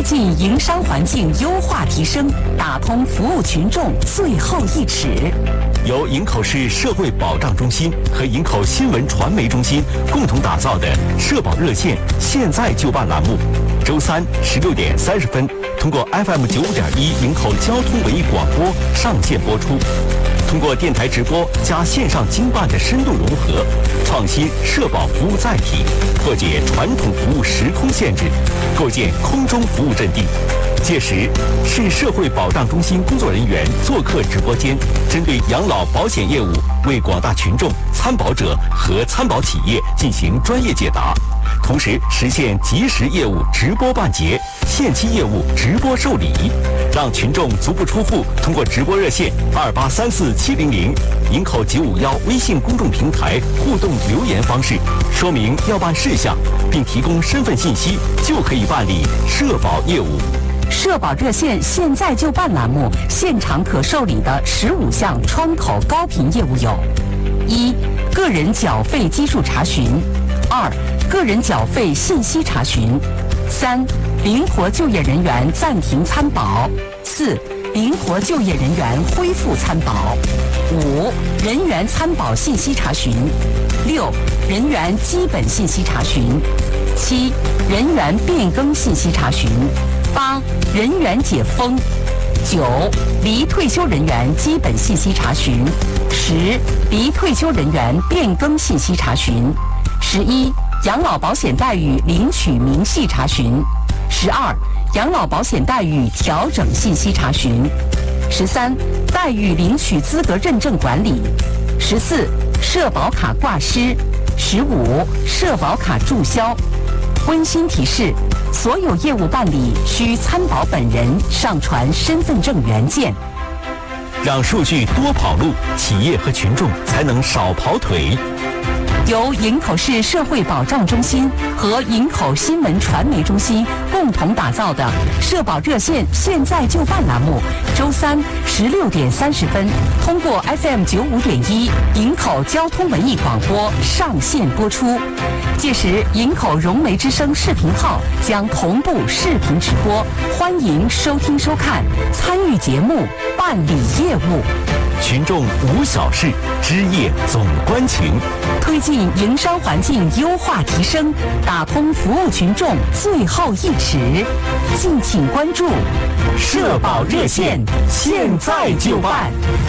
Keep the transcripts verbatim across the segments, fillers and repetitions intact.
进营商环境优化提升，打通服务群众最后一尺。 由营口市社会保障中心和营口新闻传媒中心共同打造的社保热线现在就办栏目，周三十六点三十分通过 F M 九五点一营口交通文艺广播上线播出。通过电台直播加线上经办的深度融合，创新社保服务载体，破解传统服务时空限制，构建空中服务阵地。届时，市社会保障中心工作人员做客直播间，针对养老保险业务，为广大群众、参保者和参保企业进行专业解答，同时实现即时业务直播办结、限期业务直播受理，让群众足不出户，通过直播热线二八三四七零零、营口九五幺微信公众平台互动留言方式，说明要办事项，并提供身份信息，就可以办理社保业务。 社保热线现在就办栏目现场可受理的十五项窗口高频业务有：一、个人缴费基数查询；二、个人缴费信息查询；三、灵活就业人员暂停参保；四、灵活就业人员恢复参保；五、人员参保信息查询；六、人员基本信息查询；七、人员变更信息查询；八、人员解封；九、离退休人员基本信息查询；十、离退休人员变更信息查询；十一、养老保险待遇领取明细查询；十二、养老保险待遇调整信息查询；十三、待遇领取资格认证管理；十四、社保卡挂失；十五、社保卡注销。温馨提示：所有业务办理需参保本人上传身份证原件。 让数据多跑路，企业和群众才能少跑腿。 由营口市社会保障中心和营口新闻传媒中心共同打造的社保热线现在就办栏目，周三十六点三十分通过 F M 九五点一营口交通文艺广播上线播出。届时，营口融媒之声视频号将同步视频直播，欢迎收听收看，参与节目，办理业务。 群众无小事，枝叶总关情。 推进营商环境优化提升，打通服务群众最后一尺。敬请关注社保热线，现在就办。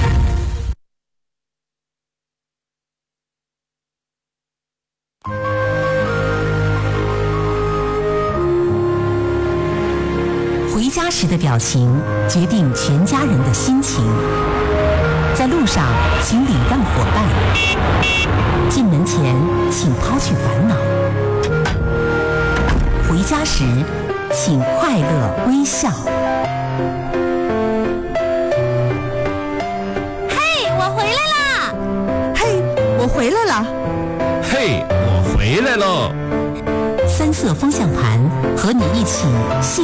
回家时的表情决定全家人的心情。在路上，请礼让伙伴；进门前，请抛去烦恼；回家时，请快乐微笑。 嘿，我回来啦！ 嘿，我回来了！ 嘿，我回来了！ 三色方向盘和你一起